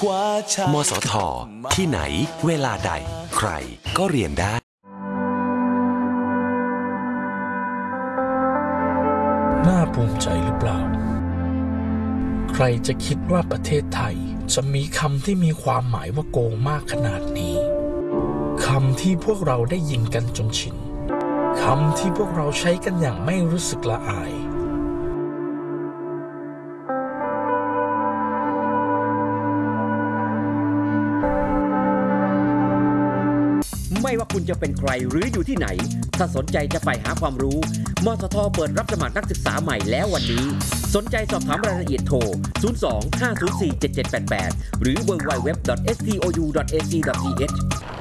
มสท.ที่ไหนเวลาใดใครก็เรียนได้น่าภูมิใจหรือเปล่าใครจะคิดว่าประเทศไทยจะมีคำที่มีความหมายว่าโกงมากขนาดนี้คำที่พวกเราได้ยินกันจนชินคำที่พวกเราใช้กันอย่างไม่รู้สึกละอายไม่ว่าคุณจะเป็นใครหรืออยู่ที่ไหนถ้าสนใจจะใฝ่หาความรู้มสท.เปิดรับสมัครนักศึกษาใหม่แล้ววันนี้สนใจสอบถามรายละเอียดโทร 02-504-7788 หรือ www.stou.ac.th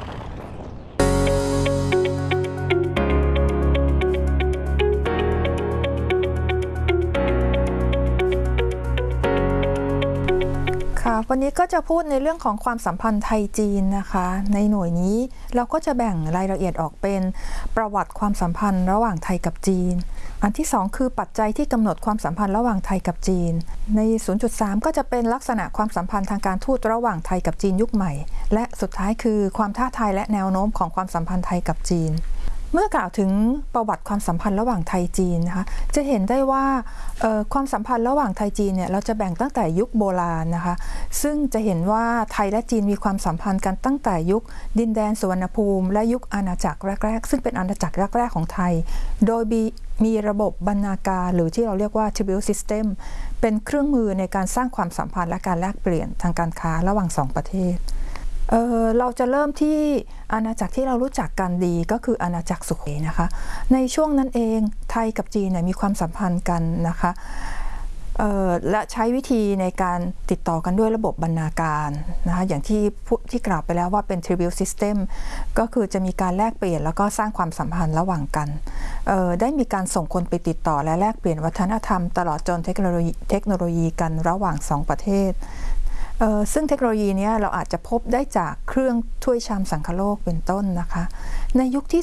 วันนี้ก็จะพูดในเรื่องของความสัมพันธ์ไทยจีนนะคะในหน่วยนี้เราก็จะแบ่งรายละเอียดออกเป็นประวัติความสัมพันธ์ระหว่างไทยกับจีนอันที่2คือปัจจัยที่กำหนดความสัมพันธ์ระหว่างไทยกับจีนใน 0.3 ก็จะเป็นลักษณะความสัมพันธ์ทางการทูตระหว่างไทยกับจีนยุคใหม่และสุดท้ายคือความท้าทายและแนวโน้มของความสัมพันธ์ไทยกับจีนเมื่อกล่าวถึงประวัติความสัมพันธ์ระหว่างไทยจีนนะคะจะเห็นได้ว่าความสัมพันธ์ระหว่างไทยจีนเนี่ยเราจะแบ่งตั้งแต่ยุคโบราณนะคะซึ่งจะเห็นว่าไทยและจีนมีความสัมพันธ์กันตั้งแต่ยุคดินแดนสุวรรณภูมิและยุคอาณาจักรแรกๆซึ่งเป็นอาณาจักรแรกๆของไทยโดยมีระบบบรรณาการหรือที่เราเรียกว่า tribute system เป็นเครื่องมือในการสร้างความสัมพันธ์และการแลกเปลี่ยนทางการค้าระหว่าง2ประเทศเราจะเริ่มที่อาณาจักรที่เรารู้จักกันดีก็คืออาณาจักรสุโขทัยนะคะในช่วงนั้นเองไทยกับจีนมีความสัมพันธ์กันนะคะและใช้วิธีในการติดต่อกันด้วยระบบบรรณาการนะคะอย่างที่กล่าวไปแล้วว่าเป็น tribute system ก็คือจะมีการแลกเปลี่ยนแล้วก็สร้างความสัมพันธ์ระหว่างกันได้มีการส่งคนไปติดต่อและแลกเปลี่ยนวัฒนธรรมตลอดจนเทคโนโลยีกันระหว่าง2ประเทศซึ่งเทคโนโลยีนี้เราอาจจะพบได้จากเครื่องถ้วยชามสังคโลกเป็นต้นนะคะในยุคที่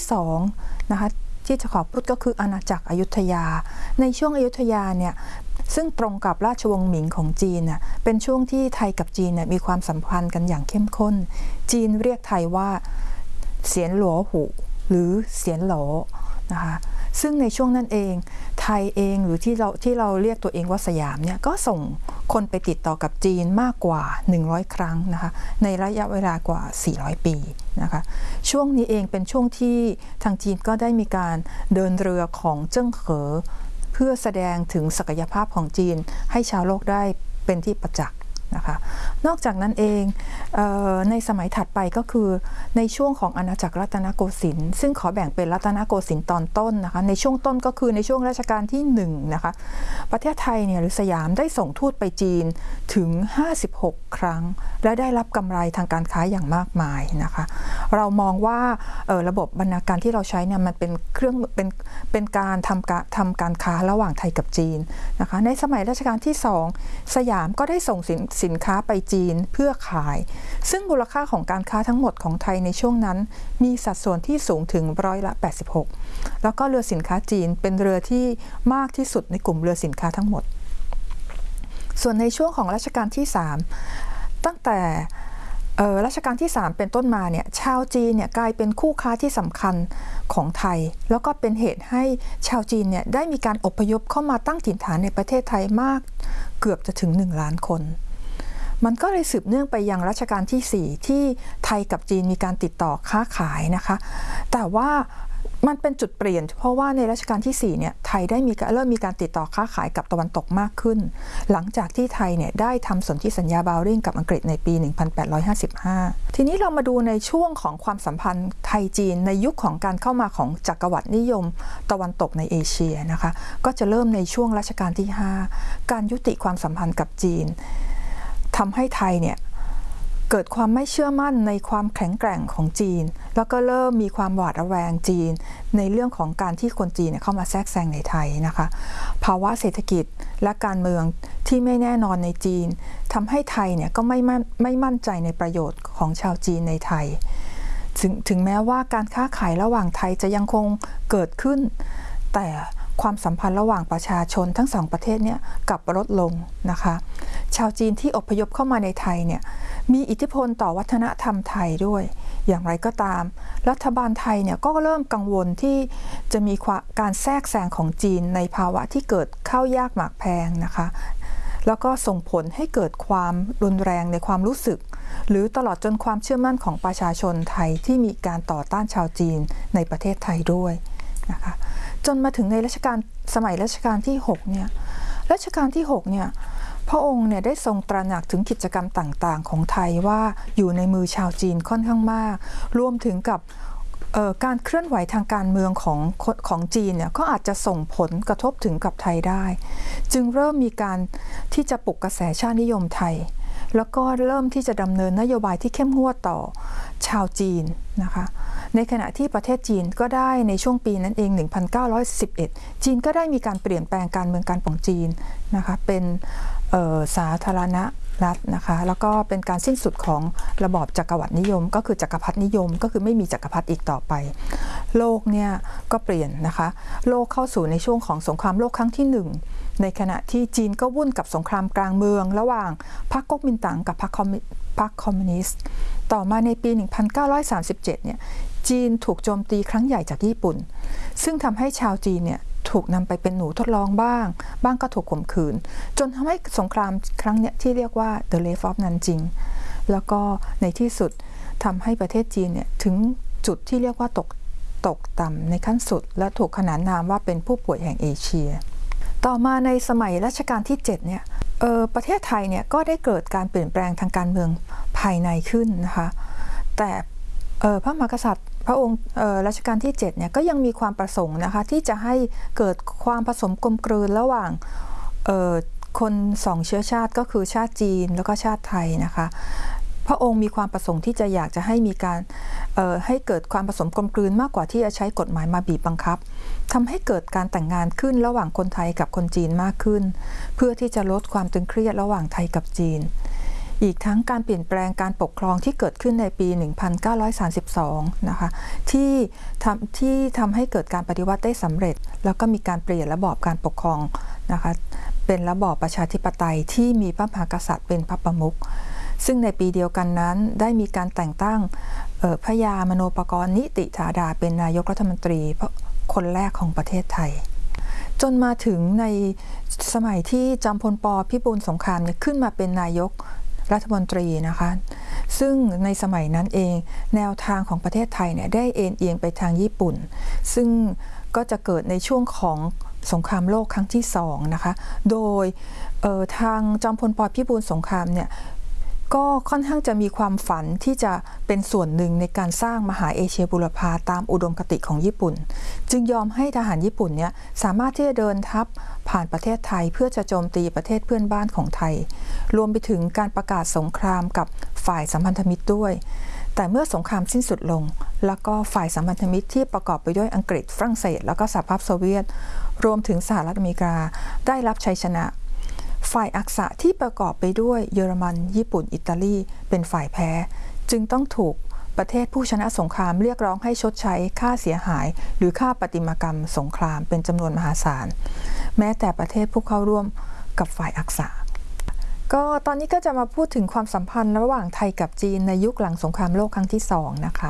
2นะคะที่จะขอพูดก็คืออาณาจักรอยุธยาในช่วงอยุธยาเนี่ยซึ่งตรงกับราชวงศ์หมิงของจีนเป็นช่วงที่ไทยกับจีนมีความสัมพันธ์กันอย่างเข้มข้นจีนเรียกไทยว่าเสียนหลัวหูหรือเสียนหลอนะคะซึ่งในช่วงนั้นเองไทยเองหรือที่เราเรียกตัวเองว่าสยามเนี่ยก็ส่งคนไปติดต่อกับจีนมากกว่า100ครั้งนะคะในระยะเวลากว่า400ปีนะคะช่วงนี้เองเป็นช่วงที่ทางจีนก็ได้มีการเดินเรือของเจิ้งเขอเพื่อแสดงถึงศักยภาพของจีนให้ชาวโลกได้เป็นที่ประจักษ์นะคะนอกจากนั้นเองในสมัยถัดไปก็คือในช่วงของอาณาจักรรัตนโกสินทร์ซึ่งขอแบ่งเป็นรัตนโกสินทร์ตอนต้นนะคะในช่วงต้นก็คือในช่วงรัชกาลที่1นะคะประเทศไทยเนี่ยหรือสยามได้ส่งทูตไปจีนถึง56ครั้งและได้รับกำไรทางการค้าอย่างมากมายนะคะเรามองว่าระบบบรรณาการที่เราใช้เนี่ยมันเป็นเครื่องเป็นการทำการค้าระหว่างไทยกับจีนนะคะในสมัยรัชกาลที่2สยามก็ได้ส่งสินค้าไปจีนเพื่อขายซึ่งมูลค่าของการค้าทั้งหมดของไทยในช่วงนั้นมีสัดส่วนที่สูงถึง86%แล้วก็เรือสินค้าจีนเป็นเรือที่มากที่สุดในกลุ่มเรือสินค้าทั้งหมดส่วนในช่วงของรัชกาลที่3ตั้งแต่รัชกาลที่3เป็นต้นมาเนี่ยชาวจีนเนี่ยกลายเป็นคู่ค้าที่สำคัญของไทยแล้วก็เป็นเหตุให้ชาวจีนเนี่ยได้มีการอพยพเข้ามาตั้งถิ่นฐานในประเทศไทยมากเกือบจะถึง1 ล้านคนมันก็เลยสืบเนื่องไปยังรัชกาลที่4ที่ไทยกับจีนมีการติดต่อค้าขายนะคะแต่ว่ามันเป็นจุดเปลี่ยนเพราะว่าในรัชกาลที่4เนี่ยไทยได้เริ่มมีการติดต่อค้าขายกับตะวันตกมากขึ้นหลังจากที่ไทยเนี่ยได้ทำสนธิสัญญาบาวริงกับอังกฤษในปี 1855 ทีนี้เรามาดูในช่วงของความสัมพันธ์ไทยจีนในยุคของการเข้ามาของจักรวรรดินิยมตะวันตกในเอเชียนะคะก็จะเริ่มในช่วงรัชกาลที่5การยุติความสัมพันธ์กับจีนทำให้ไทยเนี่ยเกิดความไม่เชื่อมั่นในความแข็งแกร่งของจีนแล้วก็เริ่มมีความหวาดระแวงจีนในเรื่องของการที่คนจีนเข้ามาแทรกแซงในไทยนะคะภาวะเศรษฐกิจและการเมืองที่ไม่แน่นอนในจีนทำให้ไทยเนี่ยก็ไม่มั่นใจในประโยชน์ของชาวจีนในไทยถึงแม้ว่าการค้าขายระหว่างไทยจะยังคงเกิดขึ้นแต่ความสัมพันธ์ระหว่างประชาชนทั้งสองประเทศเนี่ยกลับลดลงนะคะชาวจีนที่อพยพเข้ามาในไทยเนี่ยมีอิทธิพลต่อวัฒนธรรมไทยด้วยอย่างไรก็ตามรัฐบาลไทยเนี่ยก็เริ่มกังวลที่จะมีการแทรกแซงของจีนในภาวะที่เกิดข้าวยากหมากแพงนะคะแล้วก็ส่งผลให้เกิดความรุนแรงในความรู้สึกหรือตลอดจนความเชื่อมั่นของประชาชนไทยที่มีการต่อต้านชาวจีนในประเทศไทยด้วยนะคะจนมาถึงในสมัยรัชกาลที่6เนี่ยรัชกาลที่6เนี่ยพระองค์เนี่ยได้ทรงตระหนักถึงกิจกรรมต่างๆของไทยว่าอยู่ในมือชาวจีนค่อนข้างมากรวมถึงกับการเคลื่อนไหวทางการเมืองของจีนเนี่ยก็อาจจะส่งผลกระทบถึงกับไทยได้จึงเริ่มมีการที่จะปลุกกระแสชาตินิยมไทยแล้วก็เริ่มที่จะดำเนินนโยบายที่เข้มงวดต่อชาวจีนนะคะในขณะที่ประเทศจีนก็ได้ในช่วงปีนั้นเอง 1911 จีนก็ได้มีการเปลี่ยนแปลงการเมืองการปกครองจีนนะคะเป็นสาธารณรัฐนะคะแล้วก็เป็นการสิ้นสุดของระบอบจักรวรรดินิยมก็คือจักรพรรดินิยมก็คือไม่มีจักรพรรดิอีกต่อไปโลกเนี่ยก็เปลี่ยนนะคะโลกเข้าสู่ในช่วงของสงครามโลกครั้งที่1ในขณะที่จีนก็วุ่นกับสงครามกลางเมืองระหว่างพรรคก๊กมินตั๋งกับพรรคคอมมิวนิสต์ต่อมาในปี 1937 เนี่ยจีนถูกโจมตีครั้งใหญ่จากญี่ปุ่นซึ่งทำให้ชาวจีนเนี่ยถูกนำไปเป็นหนูทดลองบ้างก็ถูกข่มขืนจนทำให้สงครามครั้งนี้ที่เรียกว่า The Rape of Nanjing แล้วก็ในที่สุดทำให้ประเทศจีนเนี่ยถึงจุดที่เรียกว่าตกต่ำในขั้นสุดและถูกขนานนามว่าเป็นผู้ป่วยแห่งเอเชียต่อมาในสมัยรัชกาลที่7เนี่ยประเทศไทยเนี่ยก็ได้เกิดการเปลี่ยนแปลงทางการเมืองภายในขึ้นนะคะแต่พระมหากษัตริย์พระองค์รัชกาลที่7เนี่ยก็ยังมีความประสงค์นะคะที่จะให้เกิดความผสมกลมกลืนระหว่างคนสองเชื้อชาติก็คือชาติจีนแล้วก็ชาติไทยนะคะพระองค์มีความประสงค์ที่จะอยากจะให้มีการให้เกิดความผสมกลมกลืนมากกว่าที่จะใช้กฎหมายมาบีบบังคับทำให้เกิดการแต่งงานขึ้นระหว่างคนไทยกับคนจีนมากขึ้นเพื่อที่จะลดความตึงเครียดระหว่างไทยกับจีนอีกทั้งการเปลี่ยนแปลงการปกครองที่เกิดขึ้นในปี 1932 นะคะที่ทำให้เกิดการปฏิวัติได้สำเร็จแล้วก็มีการเปลี่ยนระบอบการปกครองนะคะเป็นระบอบประชาธิปไตยที่มีพระมหากษัตริย์เป็นพระประมุขซึ่งในปีเดียวกันนั้นได้มีการแต่งตั้งพระยามโนปกรณ์นิติธาดาเป็นนายกรัฐมนตรีคนแรกของประเทศไทยจนมาถึงในสมัยที่จอมพลป.พิบูลสงครามเนี่ยขึ้นมาเป็นนายกรัฐมนตรีนะคะซึ่งในสมัยนั้นเองแนวทางของประเทศไทยเนี่ยได้เอ็นเอียงไปทางญี่ปุ่นซึ่งก็จะเกิดในช่วงของสงครามโลกครั้งที่2นะคะโดยทางจอมพลป.พิบูลสงครามเนี่ยก็ค่อนข้างจะมีความฝันที่จะเป็นส่วนหนึ่งในการสร้างมหาเอเชียบูรพาตามอุดมคติของญี่ปุ่นจึงยอมให้ทหารญี่ปุ่นเนี่ยสามารถที่จะเดินทัพผ่านประเทศไทยเพื่อจะโจมตีประเทศเพื่อนบ้านของไทยรวมไปถึงการประกาศสงครามกับฝ่ายสัมพันธมิตรด้วยแต่เมื่อสงครามสิ้นสุดลงแล้วก็ฝ่ายสัมพันธมิตรที่ประกอบไปด้วยอังกฤษฝรั่งเศสแล้วก็สหภาพโซเวียตรวมถึงสหรัฐอเมริกาได้รับชัยชนะฝ่ายอักษะที่ประกอบไปด้วยเยอรมันญี่ปุ่นอิตาลีเป็นฝ่ายแพ้จึงต้องถูกประเทศผู้ชนะสงครามเรียกร้องให้ชดใช้ค่าเสียหายหรือค่าประติมากรรมสงครามเป็นจำนวนมหาศาลแม้แต่ประเทศผู้เข้าร่วมกับฝ่ายอักษะก็ตอนนี้ก็จะมาพูดถึงความสัมพันธ์ระหว่างไทยกับจีนในยุคหลังสงครามโลกครั้งที่2นะคะ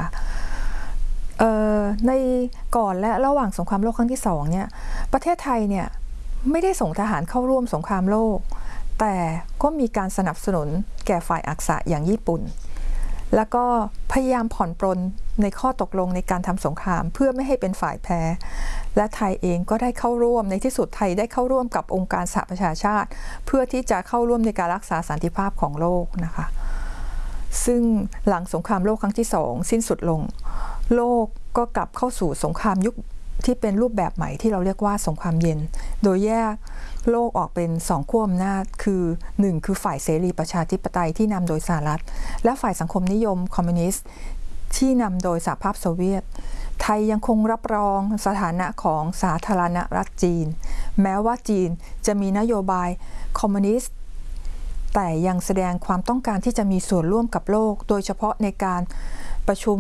ในก่อนและระหว่างสงครามโลกครั้งที่2เนี่ยประเทศไทยเนี่ยไม่ได้ส่งทหารเข้าร่วมสงครามโลกแต่ก็มีการสนับสนุนแก่ฝ่ายอักษะอย่างญี่ปุ่นแล้วก็พยายามผ่อนปรนในข้อตกลงในการทำสงครามเพื่อไม่ให้เป็นฝ่ายแพ้และไทยเองก็ได้เข้าร่วมในที่สุดไทยได้เข้าร่วมกับองค์การสหประชาชาติเพื่อที่จะเข้าร่วมในการรักษาสันติภาพของโลกนะคะซึ่งหลังสงครามโลกครั้งที่2สิ้นสุดลงโลกก็กลับเข้าสู่สงครามยุคที่เป็นรูปแบบใหม่ที่เราเรียกว่าสงครามเย็นโดยแยกโลกออกเป็น2ขั้วอำนาจคือ1คือฝ่ายเสรีประชาธิปไตยที่นำโดยสหรัฐและฝ่ายสังคมนิยมคอมมิวนิสต์ที่นำโดยสหภาพโซเวียตไทยยังคงรับรองสถานะของสาธารณรัฐจีนแม้ว่าจีนจะมีนโยบายคอมมิวนิสต์แต่ยังแสดงความต้องการที่จะมีส่วนร่วมกับโลกโดยเฉพาะในการประชุม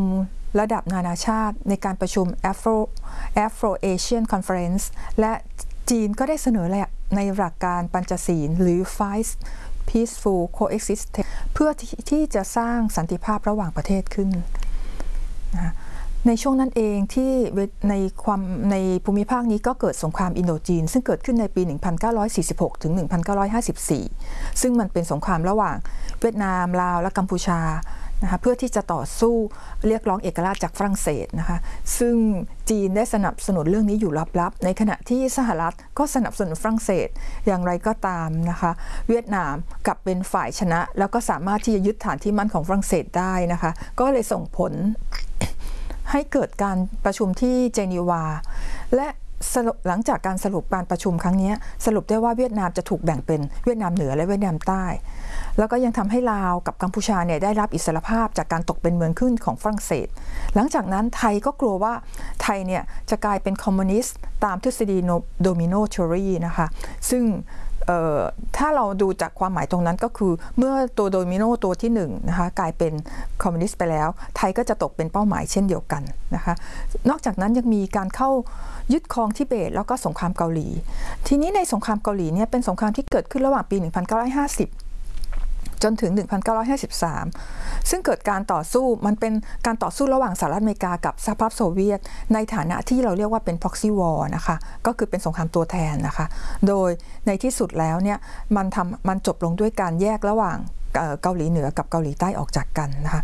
ระดับนานาชาติในการประชุม Afro-Asian Conference และจีนก็ได้เสนอในหลักการปัญจศีลหรือ Five Peaceful Coexistence เพื่อที่จะสร้างสันติภาพระหว่างประเทศขึ้นนะในช่วงนั้นเองที่ในภูมิภาคนี้ก็เกิดสงครามอินโดจีนซึ่งเกิดขึ้นในปี 1946 ถึง 1954 ซึ่งมันเป็นสงครามระหว่างเวียดนามลาวและกัมพูชานะคะเพื่อที่จะต่อสู้เรียกร้องเอกราชจากฝรั่งเศสนะคะซึ่งจีนได้สนับสนุนเรื่องนี้อยู่ลับๆในขณะที่สหรัฐก็สนับสนุนฝรั่งเศสอย่างไรก็ตามนะคะเวียดนามกลับเป็นฝ่ายชนะแล้วก็สามารถที่จะยึดฐานที่มั่นของฝรั่งเศสได้นะคะก็เลยส่งผลให้เกิดการประชุมที่เจนีวาและหลังจากการสรุปการประชุมครั้งนี้สรุปได้ว่าเวียดนามจะถูกแบ่งเป็นเวียดนามเหนือและเวียดนามใต้แล้วก็ยังทำให้ลาวกับกัมพูชาเนี่ยได้รับอิสรภาพจากการตกเป็นเมืองขึ้นของฝรั่งเศสหลังจากนั้นไทยก็กลัวว่าไทยเนี่ยจะกลายเป็นคอมมิวนิสต์ตามทฤษฎีโดมิโนทฤษฎีนะคะซึ่งถ้าเราดูจากความหมายตรงนั้นก็คือเมื่อตัวโดมิโนตัวที่1นะคะกลายเป็นคอมมิวนิสต์ไปแล้วไทยก็จะตกเป็นเป้าหมายเช่นเดียวกันนะคะนอกจากนั้นยังมีการเข้ายึดครองทิเบตแล้วก็สงครามเกาหลีทีนี้ในสงครามเกาหลีเนี่ยเป็นสงครามที่เกิดขึ้นระหว่างปี 1950 จนถึง 1953 ซึ่งเกิดการต่อสู้มันเป็นการต่อสู้ระหว่างสหรัฐอเมริกากับสหภาพโซเวียตในฐานะที่เราเรียกว่าเป็น proxy war นะคะก็คือเป็นสงครามตัวแทนนะคะโดยในที่สุดแล้วเนี่ยมันจบลงด้วยการแยกระหว่างเกาหลีเหนือกับเกาหลีใต้ออกจากกันนะคะ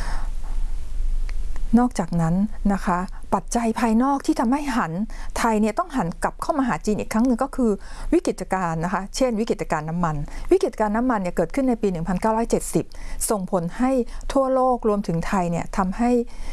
นอกจากนั้นนะคะปัจจัยภายนอกที่ทำให้ไทยเนี่ยต้องหันกลับเข้ามาหาจีนอีกครั้งหนึ่งก็คือวิกฤตการณ์นะคะเช่นวิกฤตการณ์น้ำมันเนี่ยเกิดขึ้นในปี 1970 ส่งผลให้ทั่วโลกรวมถึงไทยเนี่ยทำให้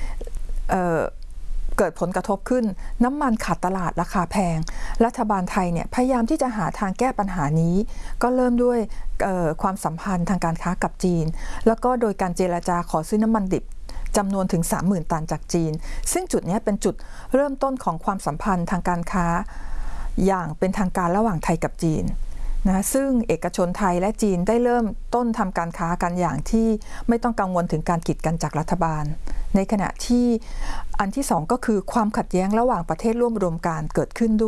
เกิดผลกระทบขึ้นน้ำมันขาดตลาดราคาแพงรัฐบาลไทยเนี่ยพยายามที่จะหาทางแก้ปัญหานี้ก็เริ่มด้วยความสัมพันธ์ทางการค้ากับจีนแล้วก็โดยการเจรจาขอซื้อน้ำมันดิบจำนวนถึง 30,000 ตันจากจีนซึ่งจุดนี้เป็นจุดเริ่มต้นของความสัมพันธ์ทางการค้าอย่างเป็นทางการระหว่างไทยกับจีนนะซึ่งเอกชนไทยและจีนได้เริ่มต้นทำการค้ากันอย่างที่ไม่ต้องกังวลถึงการกีดกันจากรัฐบาลในขณะที่อันที่2ก็คือความขัดแย้งระหว่างประเทศร่วมอุดมการณ์เกิดขึ้นด้วย